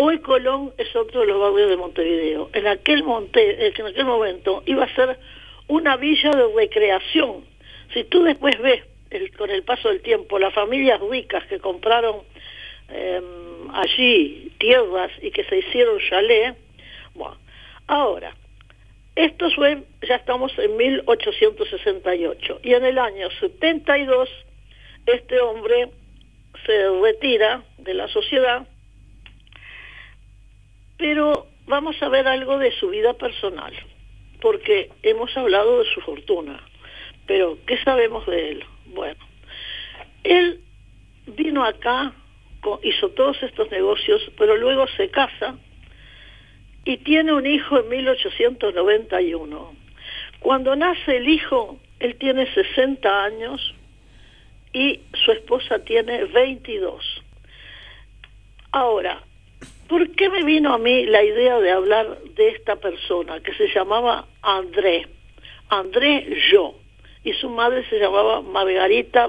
Hoy Colón es otro de los barrios de Montevideo. En aquel momento iba a ser una villa de recreación. Si tú después ves, con el paso del tiempo, las familias ricas que compraron allí tierras y que se hicieron chalet, bueno, ahora, esto fue, ya estamos en 1868, y en el año 72, este hombre se retira de la sociedad, pero vamos a ver algo de su vida personal, porque hemos hablado de su fortuna, pero ¿qué sabemos de él? Bueno, él vino acá, hizo todos estos negocios, pero luego se casa y tiene un hijo en 1891. Cuando nace el hijo, él tiene 60 años y su esposa tiene 22. Ahora, ¿por qué me vino a mí la idea de hablar de esta persona que se llamaba André Jo, y su madre se llamaba Margarita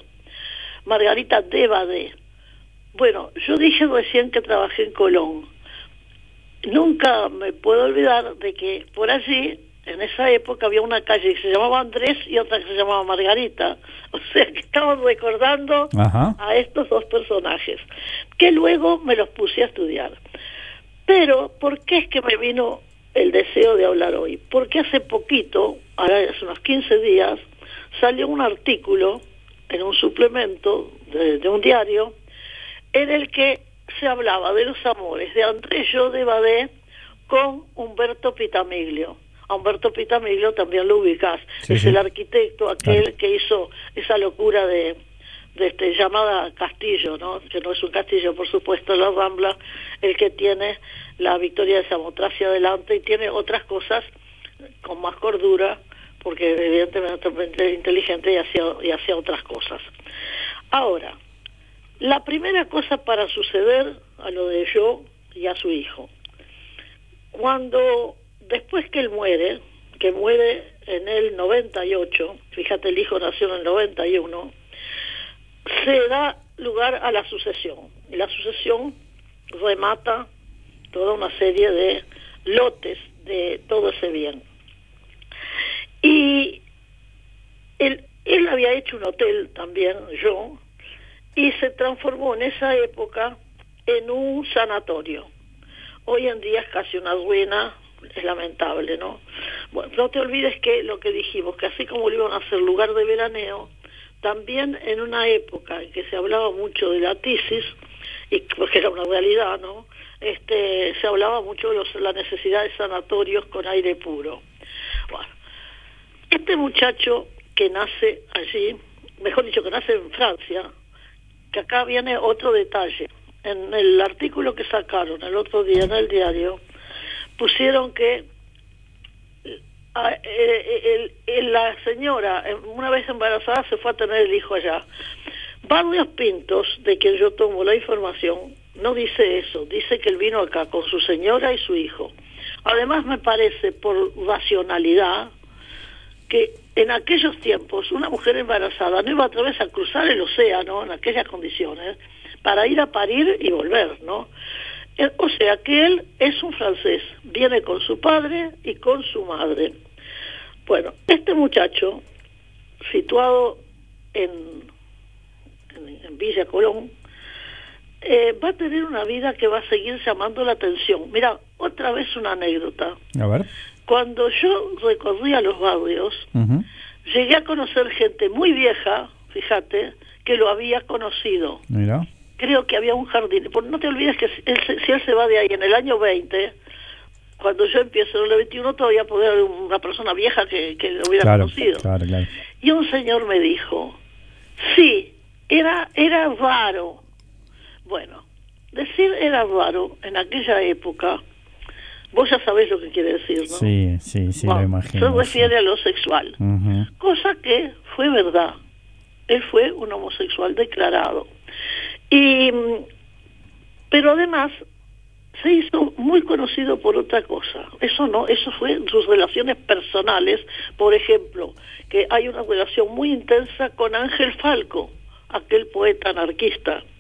de Badé? Bueno, yo dije recién que trabajé en Colón. Nunca me puedo olvidar de que por allí, en esa época, había una calle que se llamaba Andrés y otra que se llamaba Margarita. O sea que estamos recordando a estos dos personajes, que luego me los puse a estudiar. Pero, ¿por qué es que me vino el deseo de hablar hoy? Porque hace poquito, ahora hace unos 15 días, salió un artículo en un suplemento de un diario en el que se hablaba de los amores de André Jo de Badé con Umberto Pitamiglio. A Umberto Pitamiglio también lo ubicás, es el arquitecto, aquel que hizo esa locura de llamada Castillo, ¿no? Que no es un castillo, por supuesto, la Rambla, el que tiene la Victoria de Samotracia adelante y tiene otras cosas con más cordura, porque evidentemente inteligente y hacía otras cosas. Ahora, la primera cosa para suceder a lo de Jo y a su hijo, después que él muere, en el 98, fíjate, el hijo nació en el 91, se da lugar a la sucesión, y la sucesión remata toda una serie de lotes de todo ese bien. Y él había hecho un hotel también, Jo, y se transformó en esa época en un sanatorio. Hoy en día es casi una ruina, es lamentable, ¿no? Bueno, no te olvides que lo que dijimos, que así como lo iban a hacer lugar de veraneo, también en una época en que se hablaba mucho de la tisis, y porque era una realidad, ¿no? Se hablaba mucho de la necesidad de sanatorios con aire puro. Bueno, este muchacho que nace allí, mejor dicho, que nace en Francia, que acá viene otro detalle. En el artículo que sacaron el otro día en el diario, pusieron que la señora, una vez embarazada, se fue a tener el hijo allá. Barrios Pintos, de quien yo tomo la información, no dice eso, dice que él vino acá con su señora y su hijo. Además, me parece, por racionalidad, que en aquellos tiempos una mujer embarazada no iba otra vez a cruzar el océano en aquellas condiciones para ir a parir y volver, ¿no? O sea que él es un francés, viene con su padre y con su madre. Bueno, este muchacho, situado en Villa Colón, va a tener una vida que va a seguir llamando la atención. Mira, otra vez una anécdota. A ver. Cuando yo recorría los barrios, llegué a conocer gente muy vieja, fíjate, que lo había conocido. Mira. Creo que había un jardín. No te olvides que si él se va de ahí en el año 20, cuando yo empiezo en el 21, todavía podía haber una persona vieja que lo hubiera conocido. Claro. Y un señor me dijo, sí, era raro. Bueno, decir era raro en aquella época, vos ya sabés lo que quiere decir, ¿no? Sí, bueno, lo imagino. Se refiere a lo sexual, cosa que fue verdad. Él fue un homosexual declarado. Pero además se hizo muy conocido por otra cosa. Eso fue en sus relaciones personales. Por ejemplo, que hay una relación muy intensa con Ángel Falco, aquel poeta anarquista.